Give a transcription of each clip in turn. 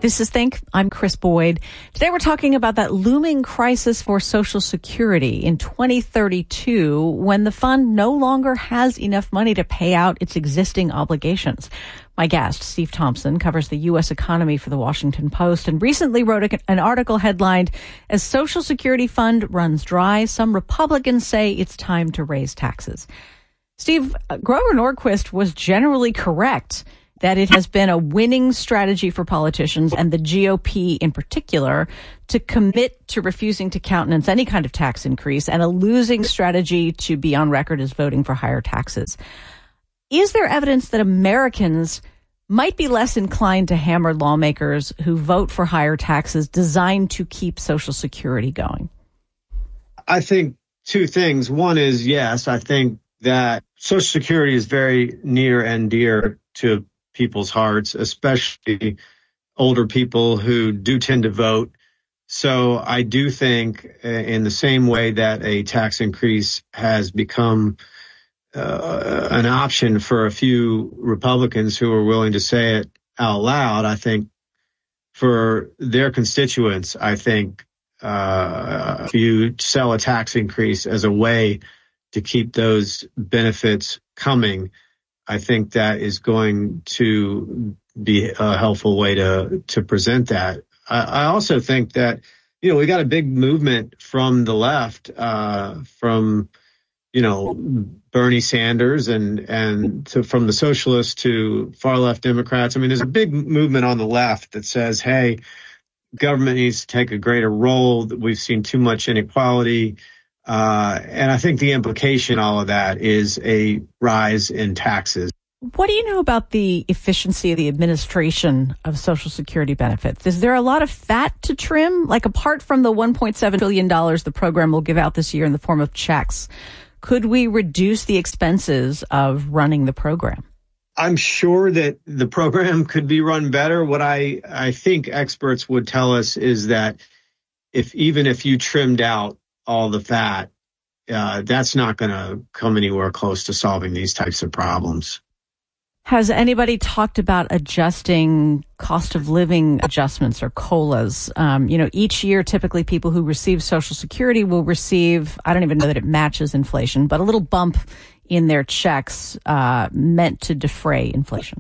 This is Think. I'm Chris Boyd. Today we're talking about that looming crisis for Social Security in 2032 when the fund no longer has enough money to pay out its existing obligations. My guest, Steve Thompson, covers the U.S. economy for the Washington Post and recently wrote an article headlined, "As Social Security Fund Runs Dry, Some Republicans Say It's Time to Raise Taxes." Steve, Grover Norquist was generally correct that it has been a winning strategy for politicians and the GOP in particular to commit to refusing to countenance any kind of tax increase, and a losing strategy to be on record as voting for higher taxes. Is there evidence that Americans might be less inclined to hammer lawmakers who vote for higher taxes designed to keep Social Security going? I think two things. One is, yes, I think that Social Security is very near and dear to people's hearts, especially older people who do tend to vote. So I do think in the same way that a tax increase has become an option for a few Republicans who are willing to say it out loud, I think for their constituents, I think if you sell a tax increase as a way to keep those benefits coming, I think that is going to be a helpful way to present that. I also think that, we got a big movement from the left, from, Bernie Sanders and from the socialists to far left Democrats. I mean, there's a big movement on the left that says, hey, government needs to take a greater role. We've seen too much inequality. And I think the implication of all of that is a rise in taxes. What do you know about the efficiency of the administration of Social Security benefits? Is there a lot of fat to trim? Like, apart from the $1.7 billion the program will give out this year in the form of checks, could we reduce the expenses of running the program? I'm sure that the program could be run better. What I think experts would tell us is that even if you trimmed out all the fat, that's not going to come anywhere close to solving these types of problems. Has anybody talked about adjusting cost of living adjustments or COLAs? Each year, typically people who receive Social Security will receive, I don't even know that it matches inflation, but a little bump in their checks meant to defray inflation.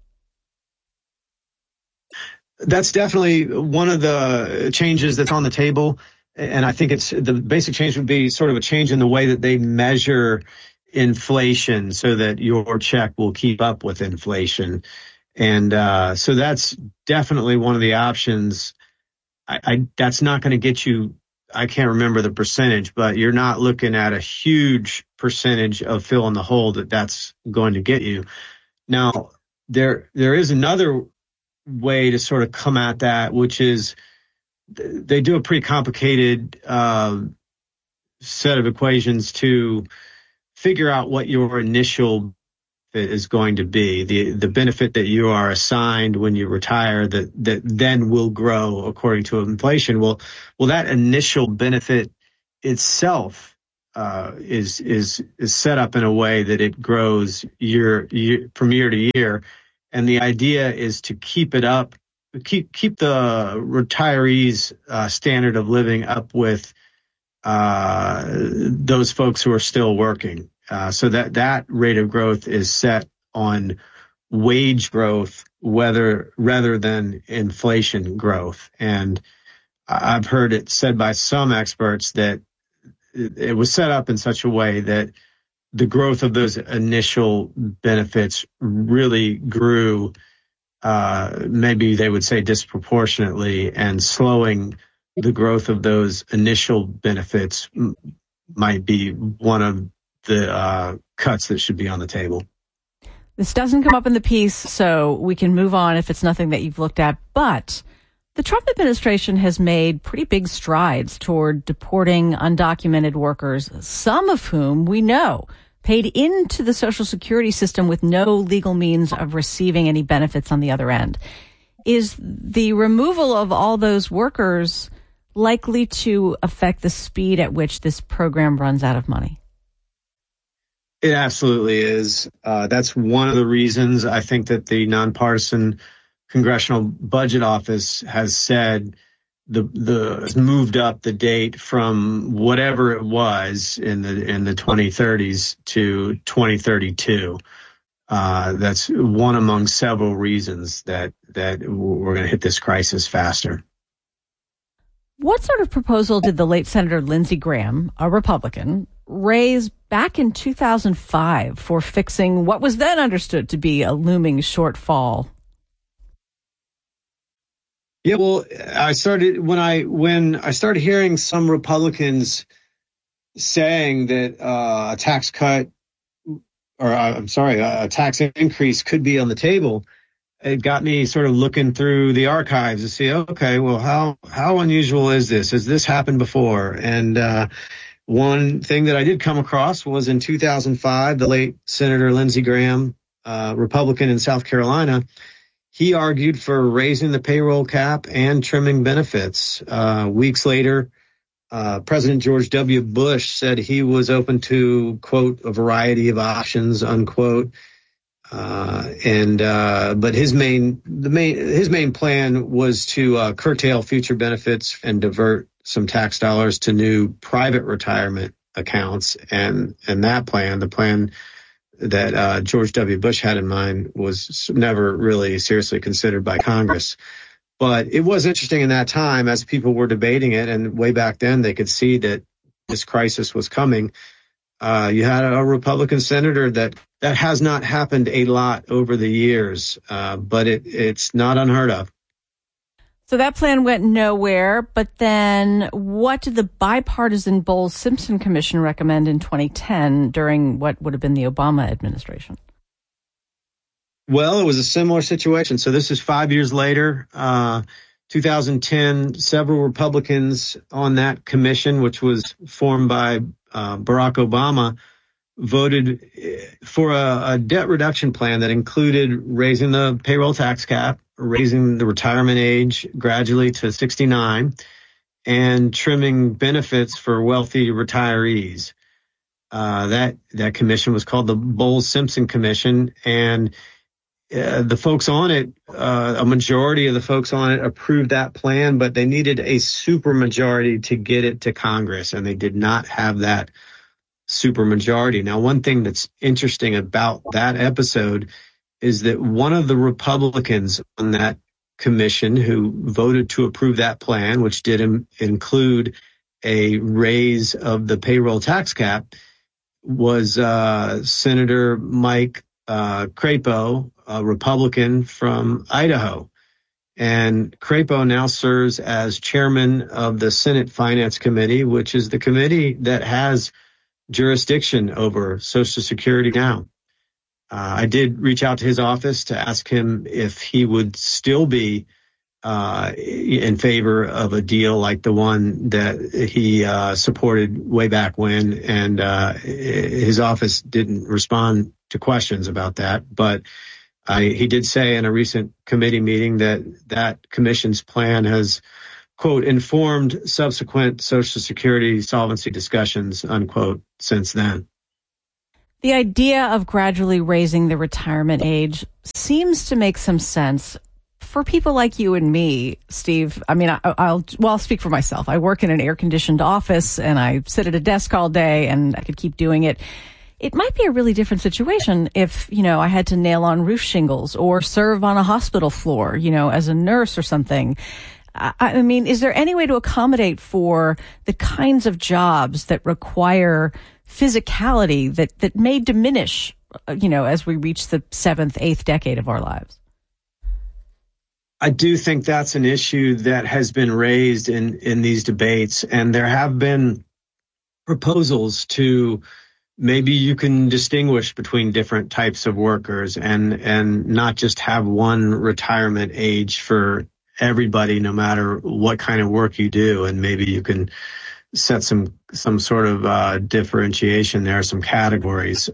That's definitely one of the changes that's on the table. And I think the basic change would be sort of a change in the way that they measure inflation so that your check will keep up with inflation. And so that's definitely one of the options. That's not going to get you, I can't remember the percentage, but you're not looking at a huge percentage of filling the hole that's going to get you. Now, there is another way to sort of come at that, which is they do a pretty complicated set of equations to figure out what your initial benefit is going to be, the benefit that you are assigned when you retire that then will grow according to inflation. Well, that initial benefit itself is set up in a way that it grows year from year to year, and the idea is to keep it up, keep the retirees' standard of living up with those folks who are still working. So that rate of growth is set on wage growth rather than inflation growth. And I've heard it said by some experts that it was set up in such a way that the growth of those initial benefits really grew, maybe they would say disproportionately, and slowing the growth of those initial benefits might be one of the cuts that should be on the table. This doesn't come up in the piece, so we can move on if it's nothing that you've looked at. But the Trump administration has made pretty big strides toward deporting undocumented workers, some of whom we know paid into the Social Security system with no legal means of receiving any benefits on the other end. Is the removal of all those workers likely to affect the speed at which this program runs out of money? It absolutely is. That's one of the reasons I think that the nonpartisan Congressional Budget Office has said has moved up the date from whatever it was in the 2030s to 2032. That's one among several reasons that we're going to hit this crisis faster. What sort of proposal did the late Senator Lindsey Graham, a Republican, raise back in 2005 for fixing what was then understood to be a looming shortfall? Yeah, well, when I started hearing some Republicans saying that a tax increase could be on the table, it got me sort of looking through the archives to see, okay, well, how unusual is this? Has this happened before? And one thing that I did come across was in 2005, the late Senator Lindsey Graham, Republican in South Carolina, he argued for raising the payroll cap and trimming benefits. Weeks later, President George W. Bush said he was open to, quote, a variety of options, unquote. But his main plan was to curtail future benefits and divert some tax dollars to new private retirement accounts. And that plan, the plan that George W. Bush had in mind, was never really seriously considered by Congress. But it was interesting in that time as people were debating it, and way back then they could see that this crisis was coming. You had a Republican senator that has not happened a lot over the years, but it's not unheard of. So that plan went nowhere, but then what did the bipartisan Bowles-Simpson Commission recommend in 2010 during what would have been the Obama administration? Well, it was a similar situation. So this is 5 years later, 2010, several Republicans on that commission, which was formed by Barack Obama, voted for a debt reduction plan that included raising the payroll tax cap, raising the retirement age gradually to 69, and trimming benefits for wealthy retirees. That commission was called the Bowles-Simpson Commission, and the folks on it, a majority of the folks on it approved that plan, but they needed a supermajority to get it to Congress, and they did not have that supermajority. Now, one thing that's interesting about that episode is that one of the Republicans on that commission who voted to approve that plan, which did include a raise of the payroll tax cap, was Senator Mike Crapo, a Republican from Idaho. And Crapo now serves as chairman of the Senate Finance Committee, which is the committee that has jurisdiction over Social Security now. I did reach out to his office to ask him if he would still be in favor of a deal like the one that he supported way back when, and his office didn't respond to questions about that. But he did say in a recent committee meeting that commission's plan has, quote, informed subsequent Social Security solvency discussions, unquote, since then. The idea of gradually raising the retirement age seems to make some sense for people like you and me, Steve. I mean, I'll speak for myself. I work in an air-conditioned office and I sit at a desk all day and I could keep doing it. It might be a really different situation if, I had to nail on roof shingles or serve on a hospital floor, as a nurse or something. I mean, is there any way to accommodate for the kinds of jobs that require physicality that may diminish, as we reach the 7th, 8th decade of our lives? I do think that's an issue that has been raised in these debates, and there have been proposals to maybe you can distinguish between different types of workers and not just have one retirement age for everybody, no matter what kind of work you do. And maybe you can set some sort of differentiation there, some categories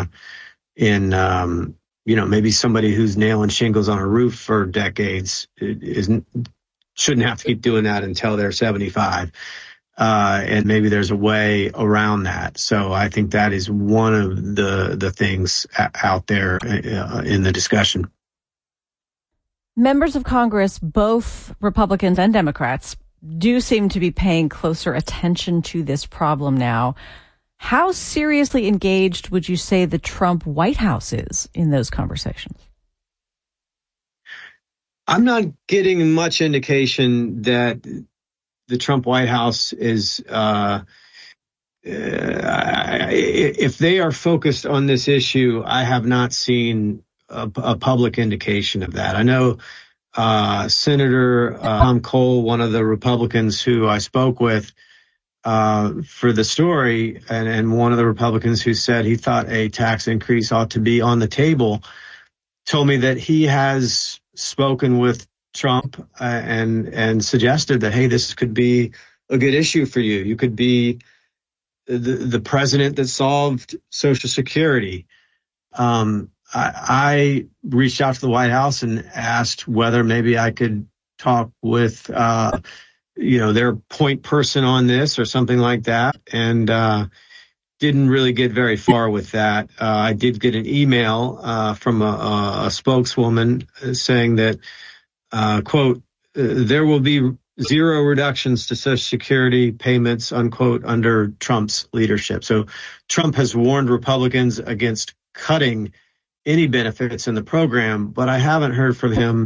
maybe somebody who's nailing shingles on a roof for decades shouldn't have to keep doing that until they're 75. And maybe there's a way around that. So I think that is one of the things out there in the discussion. Members of Congress, both Republicans and Democrats, do seem to be paying closer attention to this problem now. How seriously engaged would you say the Trump White House is in those conversations? I'm not getting much indication that the Trump White House is, if they are focused on this issue, I have not seen a public indication of that. I know Senator Tom Cole, one of the Republicans who I spoke with for the story, and one of the Republicans who said he thought a tax increase ought to be on the table, told me that he has spoken with Trump and suggested that, hey, this could be a good issue for you. You could be the president that solved Social Security. I reached out to the White House and asked whether maybe I could talk with, their point person on this or something like that. And, didn't really get very far with that. I did get an email, from a spokeswoman saying that, quote, there will be zero reductions to Social Security payments, unquote, under Trump's leadership. So Trump has warned Republicans against cutting any benefits in the program, but I haven't heard from him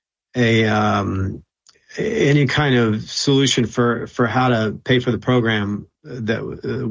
any kind of solution for how to pay for the program that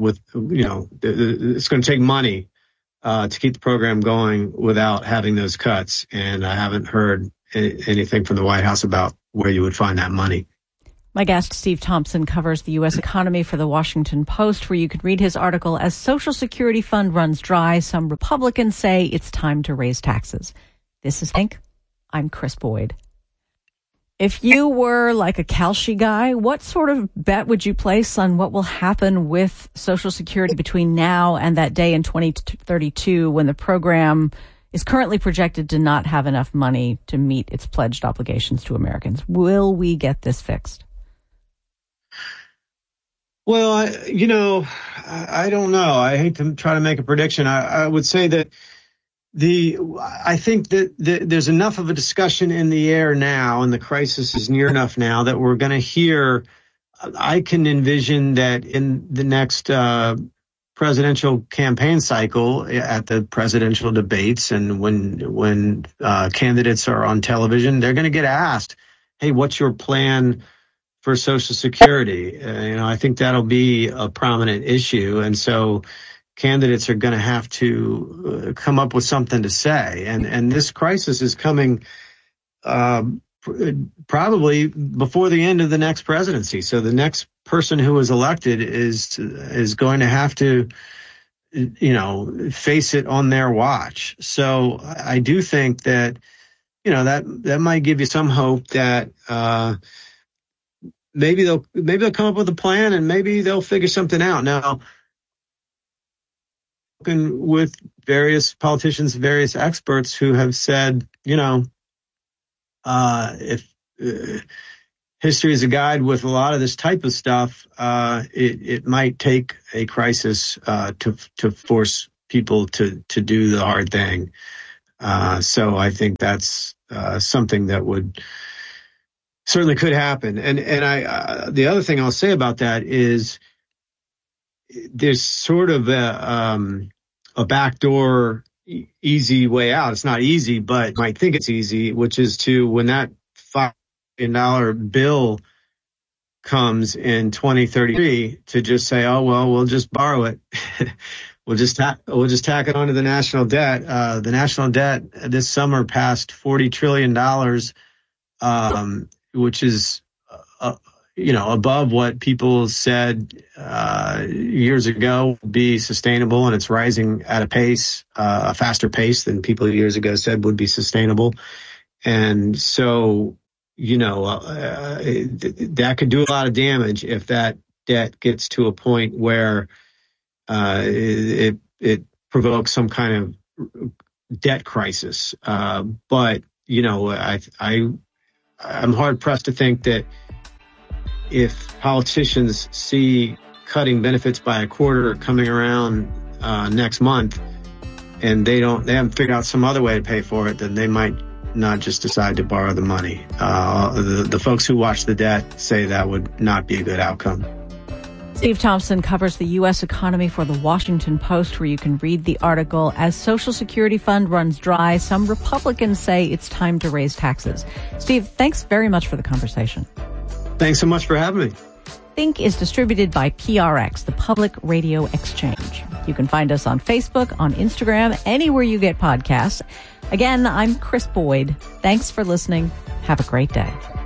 it's going to take money to keep the program going without having those cuts. And I haven't heard anything from the White House about where you would find that money. My guest, Steve Thompson, covers the U.S. economy for the Washington Post, where you can read his article, As Social Security Fund Runs Dry, Some Republicans Say It's Time to Raise Taxes. This is Think. I'm Chris Boyd. If you were like a Kalshi guy, what sort of bet would you place on what will happen with Social Security between now and that day in 2032 when the program is currently projected to not have enough money to meet its pledged obligations to Americans? Will we get this fixed? Well, I don't know. I hate to try to make a prediction. I would say that I think that there's enough of a discussion in the air now, and the crisis is near enough now that we're going to hear. I can envision that in the next presidential campaign cycle, at the presidential debates, and when candidates are on television, they're going to get asked, "Hey, what's your plan for Social Security?" I think that'll be a prominent issue, and so candidates are going to have to come up with something to say. And this crisis is coming probably before the end of the next presidency. So the next person who is elected is going to have to, face it on their watch. So I do think that, that might give you some hope that maybe they'll come up with a plan and maybe they'll figure something out. Now, with various politicians, various experts who have said, if history is a guide with a lot of this type of stuff, it might take a crisis to force people to do the hard thing. So I think that's something that would certainly could happen. And the other thing I'll say about that is there's sort of a backdoor easy way out. It's not easy, but you might think it's easy, which is to, when that $5 billion bill comes in 2033, to just say, oh, well, we'll just borrow it. We'll just tack it onto the national debt. The national debt this summer passed $40 trillion, which is, above what people said years ago would be sustainable, and it's rising at a faster pace than people years ago said would be sustainable. And so, that could do a lot of damage if that debt gets to a point where it provokes some kind of debt crisis. But I'm hard pressed to think that if politicians see cutting benefits by a quarter coming around next month, and they haven't figured out some other way to pay for it, then they might not just decide to borrow the money. The folks who watch the debt say that would not be a good outcome. Steve Thompson covers the U.S. economy for the Washington Post, where you can read the article, As Social Security Fund Runs Dry, Some Republicans Say It's Time to Raise Taxes. Steve, thanks very much for the conversation. Thanks so much for having me. Think is distributed by PRX, the Public Radio Exchange. You can find us on Facebook, on Instagram, anywhere you get podcasts. Again, I'm Chris Boyd. Thanks for listening. Have a great day.